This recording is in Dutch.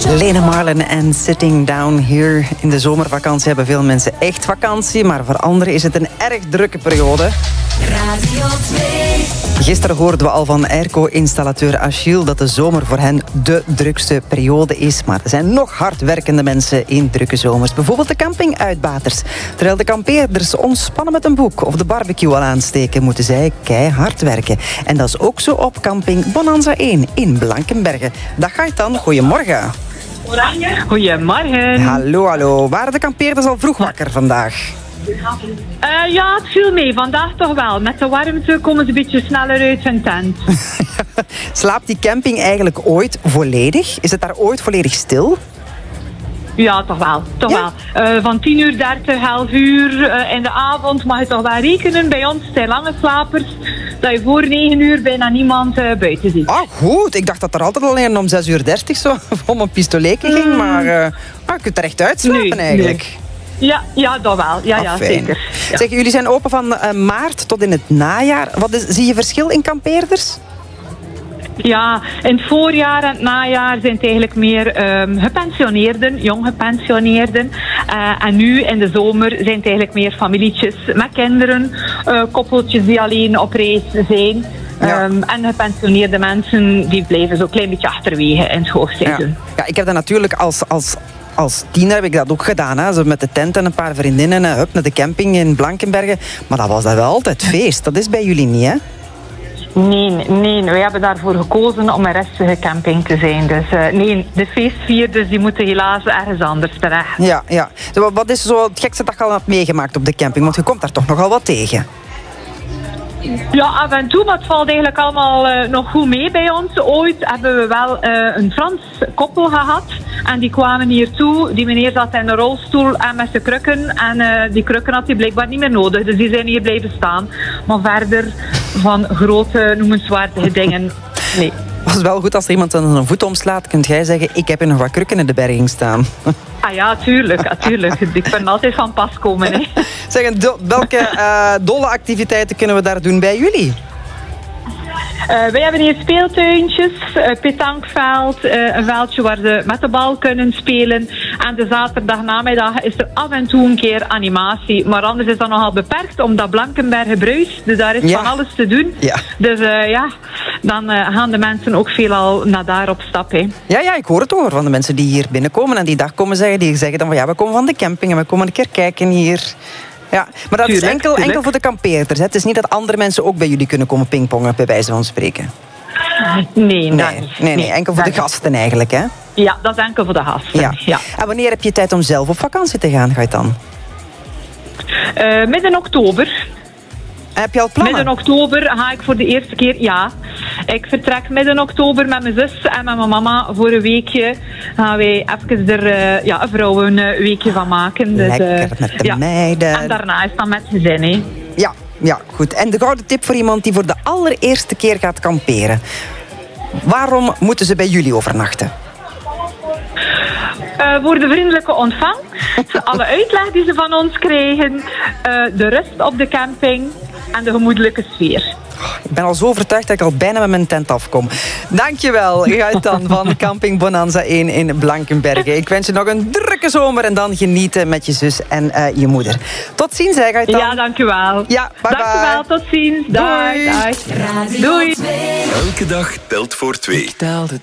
Lena Marlin en Sitting Down Here. In de zomervakantie hebben veel mensen echt vakantie, maar voor anderen is het een erg drukke periode. Radio 2. Gisteren hoorden we al van airco-installateur Achille dat de zomer voor hen de drukste periode is. Maar er zijn nog hardwerkende mensen in drukke zomers. Bijvoorbeeld de campinguitbaters. Terwijl de kampeerders ontspannen met een boek of de barbecue al aansteken, moeten zij keihard werken. En dat is ook zo op camping Bonanza 1 in Blankenberge. Dag Gaëtan, goedemorgen. Goedemorgen. Hallo, hallo. Waren de kampeerders al vroeg wakker vandaag? Ja, het viel mee. Vandaag toch wel. Met de warmte komen ze een beetje sneller uit hun tent. Slaapt die camping eigenlijk ooit volledig? Is het daar ooit volledig stil? Ja, toch wel. Van 10:30, 11:00 in de avond mag je toch wel rekenen. Bij ons zijn lange slapers dat je voor 9:00 bijna niemand buiten ziet. Ah, goed. Ik dacht dat er altijd alleen om 6:30 zo om een pistoletje ging. Maar je kunt er echt uitslapen eigenlijk. Nee. Ja, dat wel. Ja, zeker. Ja. Zeg, jullie zijn open van maart tot in het najaar. Zie je verschil in kampeerders? Ja, in het voorjaar en het najaar zijn het eigenlijk meer gepensioneerden, jong gepensioneerden. En nu in de zomer zijn het eigenlijk meer familietjes met kinderen, koppeltjes die alleen op reis zijn. Ja. En gepensioneerde mensen die blijven zo'n klein beetje achterwege in het hoogseizoen. Ja, ik heb dat natuurlijk als tiener heb ik dat ook gedaan. Hè. Zo met de tent en een paar vriendinnen naar de camping in Blankenberge. Maar dat was wel altijd feest. Dat is bij jullie niet, hè? Nee, wij hebben daarvoor gekozen om een rustige camping te zijn. Dus nee, de feestvierders die moeten helaas ergens anders terecht. Ja. Wat is zo het gekste dat je al hebt meegemaakt op de camping? Want je komt daar toch nogal wat tegen. Ja, af en toe, maar het valt eigenlijk allemaal nog goed mee bij ons. Ooit hebben we wel een Frans koppel gehad. En die kwamen hier toe. Die meneer zat in een rolstoel en met zijn krukken. En die krukken had hij blijkbaar niet meer nodig. Dus die zijn hier blijven staan. Maar verder van grote, noemenswaardige dingen, nee. Het was wel goed als er iemand aan een voet omslaat. Kunt jij zeggen, ik heb hier nog wat krukken in de berging staan. Ah ja, tuurlijk. Die kunnen altijd van pas komen. Hè. Zeg, welke dolle activiteiten kunnen we daar doen bij jullie? Wij hebben hier speeltuintjes, petankveld, een veldje waar ze met de bal kunnen spelen. En de zaterdagnamiddag is er af en toe een keer animatie. Maar anders is dat nogal beperkt, omdat Blankenberge bruist. Dus daar is van alles te doen. Ja. Dus dan gaan de mensen ook veelal naar daar op stap. Hè. Ja, ik hoor het hoor van de mensen die hier binnenkomen en die dag komen zeggen. Die zeggen dan van we komen van de camping en we komen een keer kijken hier. Ja, maar dat is enkel voor de kampeerders. Hè? Het is niet dat andere mensen ook bij jullie kunnen komen pingpongen, bij wijze van spreken. Nee, enkel voor de gasten eigenlijk, hè? Ja, dat is enkel voor de gasten. Ja. En wanneer heb je tijd om zelf op vakantie te gaan, Gaëtan? Midden oktober. Heb je al plannen? Midden oktober ga ik voor de eerste keer, ja. Ik vertrek midden oktober met mijn zus en met mijn mama voor een weekje. Gaan wij even er een vrouwenweekje van maken. Dus, lekker met de meiden. En daarna is dat met gezin, hè. Ja, goed. En de gouden tip voor iemand die voor de allereerste keer gaat kamperen. Waarom moeten ze bij jullie overnachten? Voor de vriendelijke ontvangst, alle uitleg die ze van ons krijgen, de rust op de camping en de gemoedelijke sfeer. Ik ben al zo overtuigd dat ik al bijna met mijn tent afkom. Dankjewel, Gaëtan van Camping Bonanza 1 in Blankenberge. Ik wens je nog een drukke zomer en dan genieten met je zus en je moeder. Tot ziens, hè, Gaëtan. Ja, dankjewel. Ja, bye. Dankjewel, tot ziens. Dag. Doei. Doei. Elke dag telt voor 2. Ik telde